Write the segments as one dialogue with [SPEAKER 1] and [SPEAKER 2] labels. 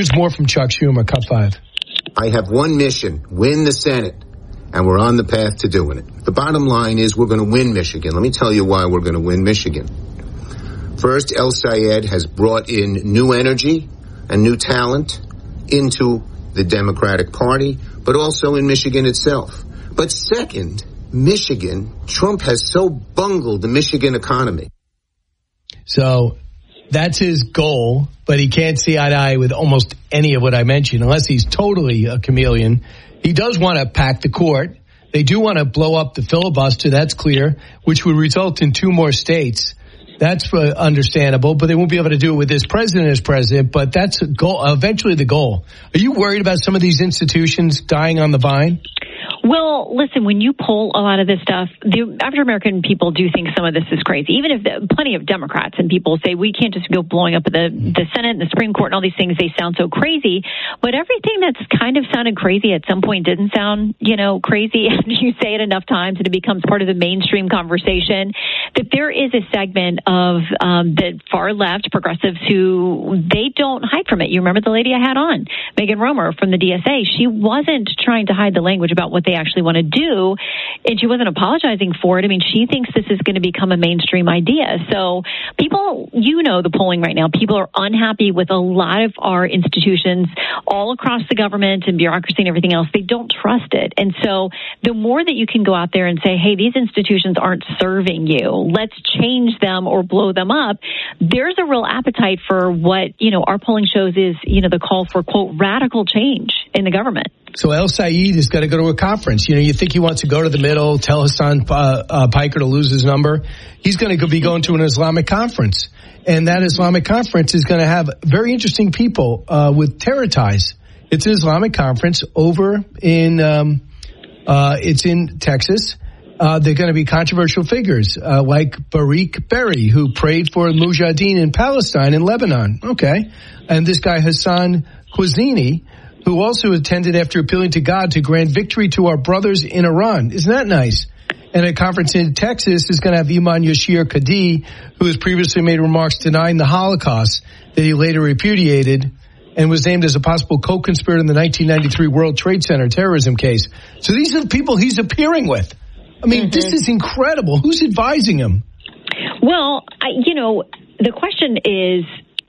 [SPEAKER 1] Here's more from Chuck Schumer, Cut 5.
[SPEAKER 2] I have one mission, win the Senate, and we're on the path to doing it. The bottom line is we're going to win Michigan. Let me tell you why we're going to win Michigan. First, El Sayed has brought in new energy and new talent into the Democratic Party, but also in Michigan itself. But second, Michigan, Trump has so bungled the Michigan economy.
[SPEAKER 1] So that's his goal, but he can't see eye to eye with almost any of what I mentioned, unless he's totally a chameleon. He does want to pack the court. They do want to blow up the filibuster, that's clear, which would result in 2 more states. That's understandable, but they won't be able to do it with this president as president, but that's a goal, eventually the goal. Are you worried about some of these institutions dying on the vine?
[SPEAKER 3] Well, listen, when you poll a lot of this stuff, the African-American people do think some of this is crazy. Even if plenty of Democrats and people say we can't just go blowing up the Senate and the Supreme Court and all these things, they sound so crazy. But everything that's kind of sounded crazy at some point didn't sound, crazy. And you say it enough times and it becomes part of the mainstream conversation. That there is a segment of the far left progressives who they don't hide from it. You remember the lady I had on, Megan Romer from the DSA. She wasn't trying to hide the language about what they actually want to do, and she wasn't apologizing for it. I mean, she thinks this is going to become a mainstream idea. So people, the polling right now, people are unhappy with a lot of our institutions all across the government and bureaucracy and everything else. They don't trust it. And so the more that you can go out there and say, hey, these institutions aren't serving you, let's change them or blow them up, there's a real appetite for what, our polling shows is, the call for, quote, radical change in the government.
[SPEAKER 1] So El Sayed is going to go to a conference. You think he wants to go to the middle, tell Hassan Piker to lose his number? He's going to be going to an Islamic conference. And that Islamic conference is going to have very interesting people with terror ties. It's an Islamic conference over in it's in Texas. They're going to be controversial figures like Barik Berry, who prayed for Mujahideen in Palestine and Lebanon. Okay. And this guy Hassan Khwarizmi, who also attended after appealing to God to grant victory to our brothers in Iran. Isn't that nice? And a conference in Texas is going to have Iman Yashir Kadi, who has previously made remarks denying the Holocaust that he later repudiated and was named as a possible co-conspirator in the 1993 World Trade Center terrorism case. So these are the people he's appearing with. I mean, This is incredible. Who's advising him?
[SPEAKER 3] Well, the question is,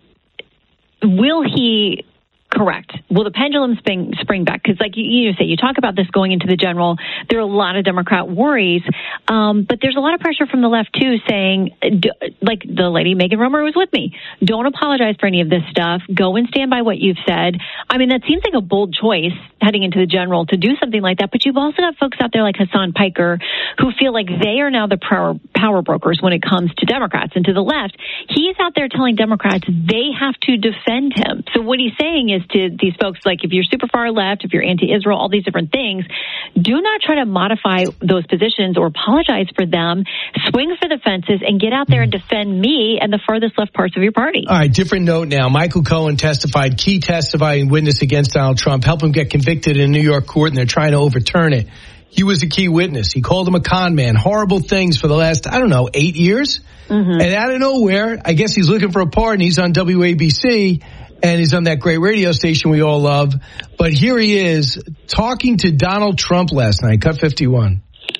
[SPEAKER 3] will he... Correct. Will the pendulum spring back? Because like you say, you talk about this going into the general, there are a lot of Democrat worries, but there's a lot of pressure from the left, too, saying, like the lady Megan Romer was with me, don't apologize for any of this stuff. Go and stand by what you've said. I mean, that seems like a bold choice heading into the general to do something like that, but you've also got folks out there like Hassan Piker who feel like they are now the power brokers when it comes to Democrats. And to the left, he's out there telling Democrats they have to defend him. So what he's saying is to these folks, like if you're super far left, if you're anti-Israel, all these different things, do not try to modify those positions or apologize for them. Swing for the fences and get out there and defend me and the farthest left parts of your party.
[SPEAKER 1] All right, different note now. Michael Cohen testified, key testifying witness against Donald Trump, helped him get convicted in a New York court, and they're trying to overturn it. He was a key witness. He called him a con man. Horrible things for the last, 8 years. And out of nowhere, I guess he's looking for a pardon. He's on WABC. And he's on that great radio station we all love. But here he is talking to Donald Trump last night. Cut 51.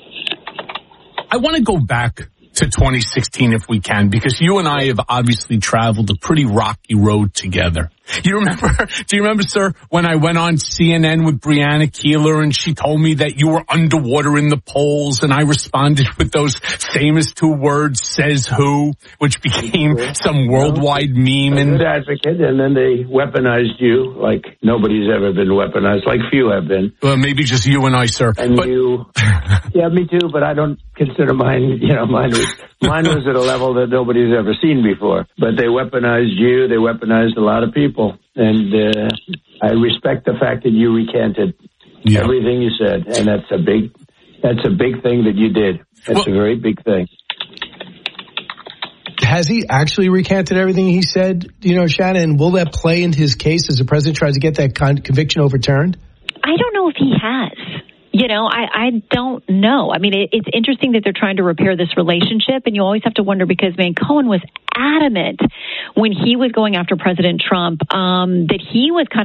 [SPEAKER 4] I want to go back to 2016 if we can, because you and I have obviously traveled a pretty rocky road together. Do you remember, sir, when I went on CNN with Breonna Keeler and she told me that you were underwater in the polls, and I responded with those famous 2 words, says who, which became some worldwide meme.
[SPEAKER 5] And good advocate, and then they weaponized you like nobody's ever been weaponized, like few have been.
[SPEAKER 4] Well, maybe just you and I, sir.
[SPEAKER 5] And you, yeah, me too, but I don't consider mine, mine was at a level that nobody's ever seen before. But they weaponized you, they weaponized a lot of people. And I respect the fact that you recanted everything you said, and that's a big thing that you did. That's a very big thing.
[SPEAKER 1] Has he actually recanted everything he said, Shannon? Will that play into his case as the president tries to get that conviction overturned?
[SPEAKER 3] I don't know if he has. I don't know. I mean, it's interesting that they're trying to repair this relationship, and you always have to wonder because, Cohen was adamant when he was going after President Trump that he was kind